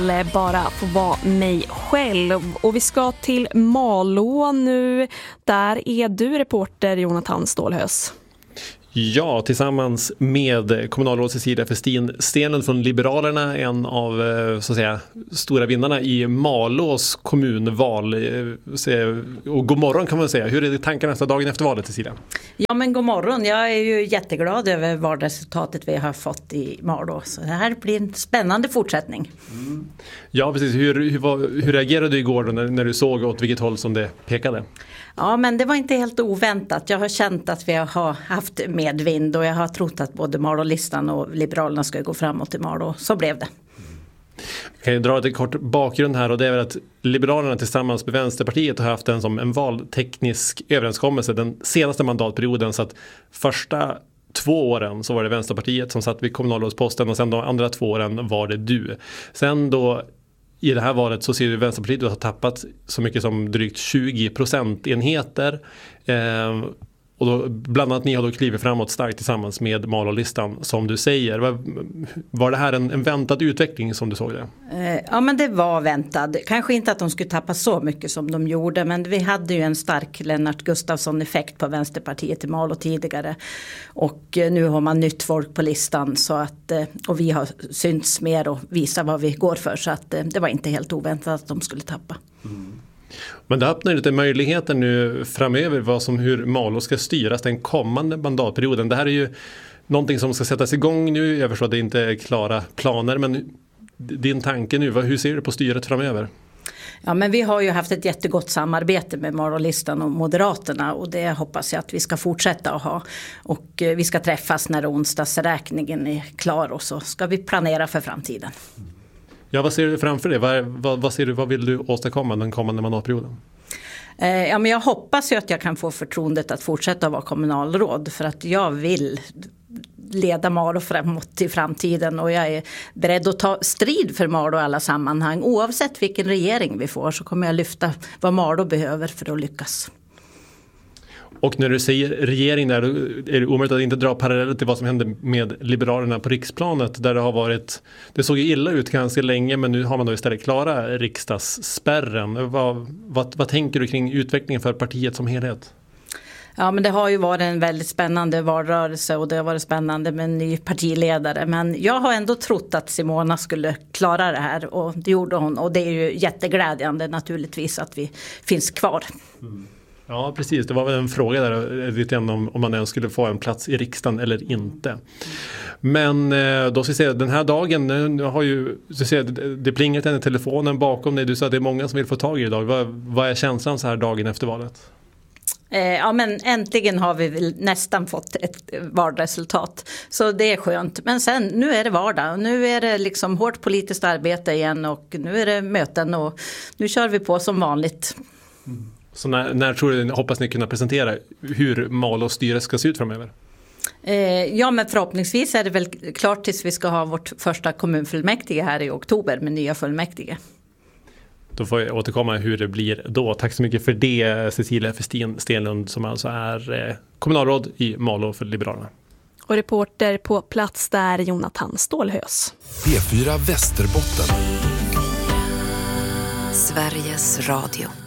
Bara få vara mig själv. Och vi ska till Malå nu. Där är du reporter Jonathan Stålhös. Ja, tillsammans med kommunalråd Cecilia Festin Stenlund från Liberalerna, en av så att säga stora vinnarna i Malås kommunval. Och god morgon kan man säga. Hur är det tankarna efter dagen efter valet, Cecilia? Ja, men god morgon. Jag är ju jätteglad över valresultatet vi har fått i Malå. Så det här blir en spännande fortsättning. Mm. Ja, precis. Hur reagerade du igår då när du såg åt vilket håll som det pekade? Ja, men det var inte helt oväntat. Jag har känt att vi har haft medvind och jag har trott att både Malå-listan och Liberalerna ska gå framåt i Malå. Så blev det. Jag kan ju dra ett kort bakgrund här, och det är väl att Liberalerna tillsammans med Vänsterpartiet har haft en valteknisk överenskommelse den senaste mandatperioden, så att första 2 åren så var det Vänsterpartiet som satt vid kommunalrådsposten och sen de andra 2 åren var det du. Sen då i det här valet så ser vi Vänsterpartiet har tappat så mycket som drygt 20 procentenheter. Och då, bland annat ni har då klivit framåt starkt tillsammans med Malå-listan, som du säger. Var det här en väntad utveckling som du såg det? Ja, men det var väntad. Kanske inte att de skulle tappa så mycket som de gjorde, men vi hade ju en stark Lennart Gustafsson-effekt på Vänsterpartiet i Malå tidigare. Och nu har man nytt folk på listan, så att, och vi har synts mer och visat vad vi går för, så att det var inte helt oväntat att de skulle tappa. Mm. Men det öppnar lite möjligheter nu framöver hur Malå ska styras den kommande mandatperioden. Det här är ju någonting som ska sättas igång nu. Jag förstår att det inte är klara planer, men din tanke nu, hur ser du på styret framöver? Ja, men vi har ju haft ett jättegott samarbete med Malå-listan och Moderaterna, och det hoppas jag att vi ska fortsätta att ha. Och vi ska träffas när onsdagsräkningen är klar, och så ska vi planera för framtiden. Ja, vad ser du framför dig? Vad vill du åstadkomma den kommande mandatperioden? Ja, men jag hoppas ju att jag kan få förtroendet att fortsätta vara kommunalråd, för att jag vill leda Malå framåt till framtiden, och jag är beredd att ta strid för Malå i alla sammanhang. Oavsett vilken regering vi får så kommer jag lyfta vad Malå behöver för att lyckas. Och när du säger regering där, är det omöjligt att inte dra paralleller till vad som hände med Liberalerna på riksplanet, där det såg illa ut ganska länge, men nu har man då istället klara riksdagsspärren. Vad tänker du kring utvecklingen för partiet som helhet? Ja, men det har ju varit en väldigt spännande valrörelse, och det har varit spännande med en ny partiledare. Men jag har ändå trott att Simona skulle klara det här, och det gjorde hon. Och det är ju jätteglädjande naturligtvis att vi finns kvar. Mm. Ja, precis. Det var väl en fråga där lite om man ens skulle få en plats i riksdagen eller inte. Men då ska vi se, den här dagen har ju, det plingat i telefonen bakom dig. Du sa att det är många som vill få tag i idag. Vad är känslan så här dagen efter valet? Ja, men äntligen har vi väl nästan fått ett valresultat. Så det är skönt. Men sen, nu är det vardag. Nu är det liksom hårt politiskt arbete igen, och nu är det möten, och nu kör vi på som vanligt. Mm. Så när hoppas ni kunna presentera hur Malås styre ska se ut framöver? Ja, men förhoppningsvis är det väl klart tills vi ska ha vårt första kommunfullmäktige här i oktober med nya fullmäktige. Då får jag återkomma hur det blir då. Tack så mycket för det, Cecilia Festin Stenlund, som alltså är kommunalråd i Malå för Liberalerna. Och reporter på plats där, Jonathan Stålhös. P4 Västerbotten. Sveriges Radio.